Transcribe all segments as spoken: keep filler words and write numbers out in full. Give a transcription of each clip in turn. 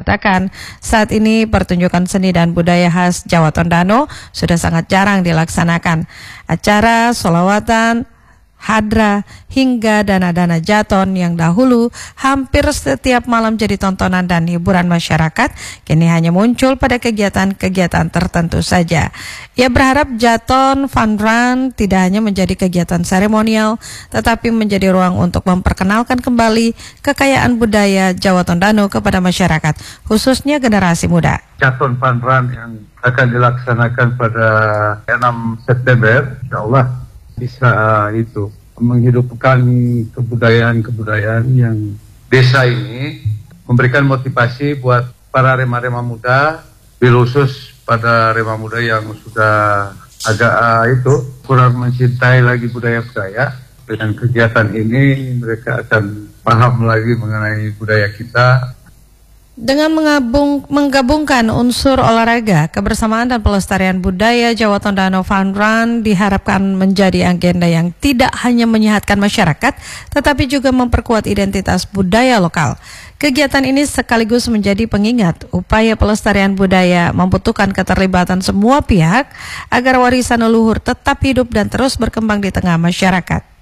mengatakan saat ini pertunjukan seni dan budaya khas Jawa Tondano sudah sangat jarang dilaksanakan. Acara sholawatan, hadra, hingga dana-dana jaton yang dahulu hampir setiap malam jadi tontonan dan hiburan masyarakat, kini hanya muncul pada kegiatan-kegiatan tertentu saja. Ia berharap Jaton Fun Run tidak hanya menjadi kegiatan seremonial, tetapi menjadi ruang untuk memperkenalkan kembali kekayaan budaya Jawa Tondano kepada masyarakat, khususnya generasi muda. Jaton Fun Run yang akan dilaksanakan pada enam September, insya Allah bisa uh, itu menghidupkan kebudayaan-kebudayaan yang desa ini, memberikan motivasi buat para rema-rema muda, bil khusus pada rema muda yang sudah agak uh, itu kurang mencintai lagi budaya-budaya. Dengan kegiatan ini mereka akan paham lagi mengenai budaya kita. Dengan mengabung, menggabungkan unsur olahraga, kebersamaan dan pelestarian budaya, Jawa Tondano Fun Run diharapkan menjadi agenda yang tidak hanya menyehatkan masyarakat, tetapi juga memperkuat identitas budaya lokal. Kegiatan ini sekaligus menjadi pengingat upaya pelestarian budaya membutuhkan keterlibatan semua pihak agar warisan leluhur tetap hidup dan terus berkembang di tengah masyarakat.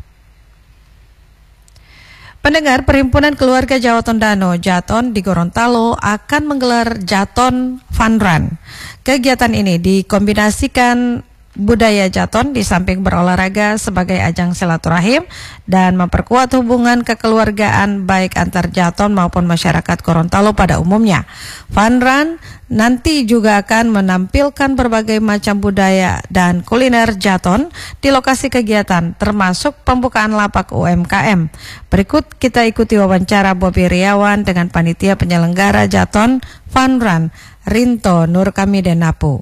Pendengar, Perhimpunan Keluarga Jawa Tondano Jaton di Gorontalo akan menggelar Jaton Fun Run. Kegiatan ini dikombinasikan budaya Jaton di samping berolahraga sebagai ajang silaturahim dan memperkuat hubungan kekeluargaan baik antar Jaton maupun masyarakat Gorontalo pada umumnya. Fun Run nanti juga akan menampilkan berbagai macam budaya dan kuliner Jaton di lokasi kegiatan, termasuk pembukaan lapak U M K M. Berikut kita ikuti wawancara Bobi Riawan dengan panitia penyelenggara Jaton Fun Run, Rinto Nurkamidenapu.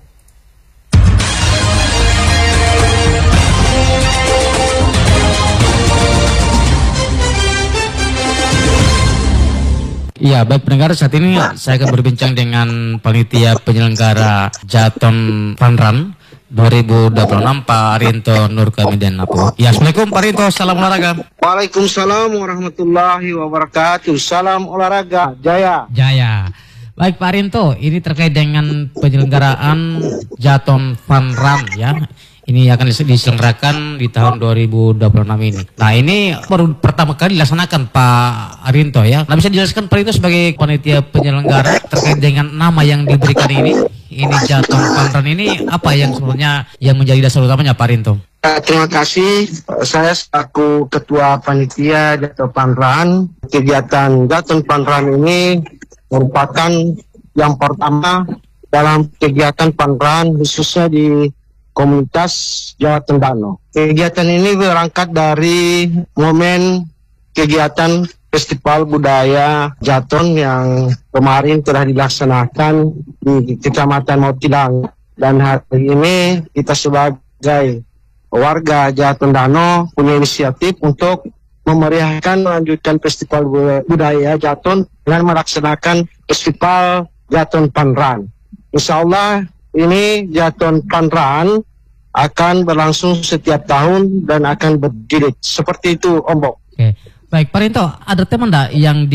Iya, baik pendengar, saat ini saya akan berbincang dengan panitia penyelenggara Jaton Fun Run dua ribu dua puluh enam, Pak Rinto Nurkamidenapu. Ya, Assalamualaikum Pak Rinto, salam olahraga. Waalaikumsalam warahmatullahi wabarakatuh. Salam olahraga, jaya. Jaya. Baik Pak Rinto, ini terkait dengan penyelenggaraan Jaton Fun Run ya. Ini akan diselenggarakan di tahun dua ribu dua puluh enam ini. Nah, ini baru pertama kali dilaksanakan Pak Rinto ya. Nah, bisa dijelaskan Pak Rinto sebagai panitia penyelenggara terkait dengan nama yang diberikan ini, ini Jaton Fun Run ini apa yang sebenarnya yang menjadi dasar utamanya Pak Rinto? Ya, terima kasih. Saya selaku Ketua Panitia Jaton Fun Run. Kegiatan Jaton Fun Run ini merupakan yang pertama dalam kegiatan Fun Run khususnya di komunitas Jawa Tondano. Kegiatan ini berangkat dari momen kegiatan Festival Budaya Jaton yang kemarin telah dilaksanakan di Kecamatan Mautilang. Dan hari ini kita sebagai warga Jawa Tondano punya inisiatif untuk memeriahkan melanjutkan Festival Budaya Jaton dengan melaksanakan Festival Jaton Fun Run. Insya Allah ini Jaton Fun Run akan berlangsung setiap tahun dan akan berjilid. Seperti itu, Om Bob. Oke. Baik, Pak Rinto, ada tema enggak yang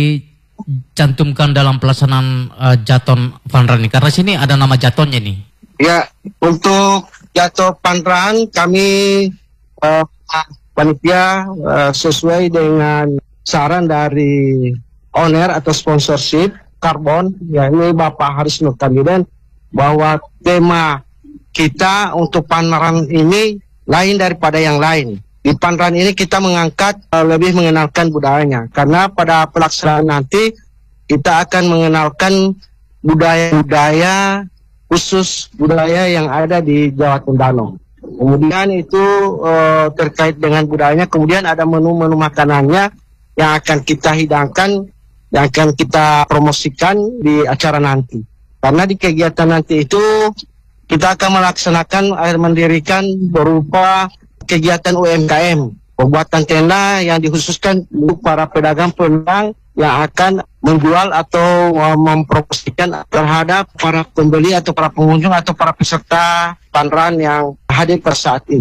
dicantumkan dalam pelaksanaan uh, Jaton Fun Run ini? Karena sini ada nama Jatonnya nih. Ya, untuk Jaton Fun Run kami uh, panitia uh, sesuai dengan saran dari owner atau sponsorship Karbon, ya ini Bapak Haris Nurkamiden, bahwa tema kita untuk Fun Run ini lain daripada yang lain. Di Fun Run ini kita mengangkat uh, lebih mengenalkan budayanya, karena pada pelaksanaan nanti kita akan mengenalkan budaya-budaya khusus budaya yang ada di Jawa Tondano. Kemudian itu uh, terkait dengan budayanya, kemudian ada menu-menu makanannya yang akan kita hidangkan, yang akan kita promosikan di acara nanti. Karena di kegiatan nanti itu kita akan melaksanakan air mendirikan berupa kegiatan U M K M, pembuatan tenda yang dikhususkan untuk para pedagang-pedagang yang akan menjual atau uh, mempromosikan terhadap para pembeli atau para pengunjung atau para peserta Fun Run yang hadir pada saat itu.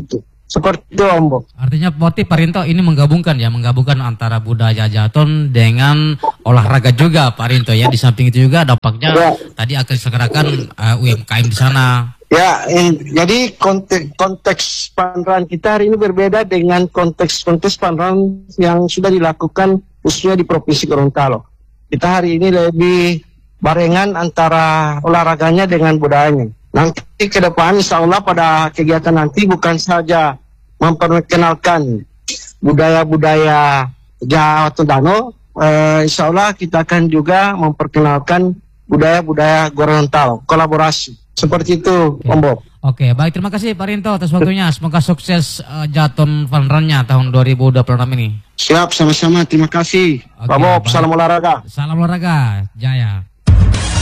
Seperti itu Om Bob. Artinya motif Pak Rinto ini menggabungkan ya, menggabungkan antara budaya Jaton dengan olahraga juga Pak Rinto ya. Di samping itu juga dampaknya ya, tadi akan diselenggarakan uh, U M K M di sana. Ya, eh, jadi konteks, konteks Panran kita hari ini berbeda dengan konteks-konteks Panran yang sudah dilakukan khususnya di Provinsi Gorontalo. Kita hari ini lebih barengan antara olahraganya dengan budayanya. Nanti ke depan insya Allah pada kegiatan nanti bukan saja memperkenalkan budaya-budaya Jawa Tondano, eh, insya Allah kita akan juga memperkenalkan budaya-budaya Gorontalo, kolaborasi. Seperti itu, Om Bob. Oke, baik, terima kasih Pak Rinto atas waktunya. Semoga sukses uh, Jaton Fun Run-nya tahun dua ribu dua puluh enam ini. Siap, sama-sama. Terima kasih. Oke, Pak Bob, baik. salam olahraga. Salam olahraga, Jaya.